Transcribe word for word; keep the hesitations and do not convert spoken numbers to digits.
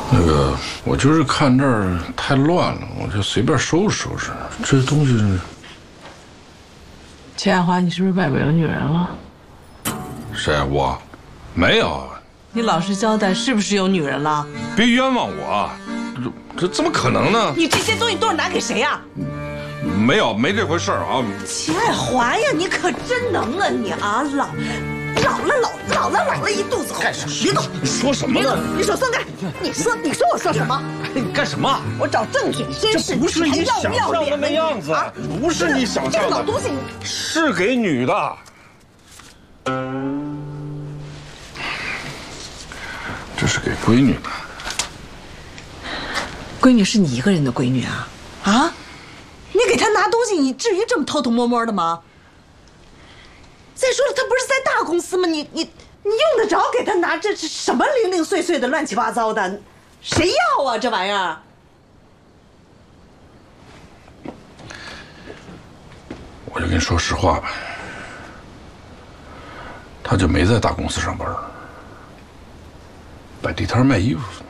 那个，我就是看这儿太乱了，我就随便收拾收拾。这东西， 齐爱华，你是不是外边有女人了？ 谁？我，没有。 你老实交代，是不是有女人了？ 别冤枉我，这这怎么可能呢？ 你这些东西都是拿给谁呀？ 没有，没这回事儿啊。 齐爱华呀，你可真能啊你啊，老。 老了老老了老了一肚子火，别动！ 你说什么呢？ 你手松开！你说你说我说什么？ 你干什么？ 我找证据，真是不是你想象的那样子，不是你想象的。 这个老东西是给女的。 这是给闺女的。 闺女是你一个人的闺女啊？啊？你给她拿东西，你至于这么偷偷摸摸的吗？ 再说了，他不是在大公司吗？你你你用得着给他拿这是什么零零碎碎的、乱七八糟的？谁要啊这玩意儿？ 我就跟你说实话吧，他就没在大公司上班，摆地摊卖衣服。